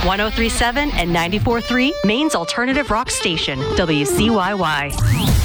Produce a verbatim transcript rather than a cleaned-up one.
one oh three point seven and ninety-four point three, Maine's alternative rock station, W C Y Y.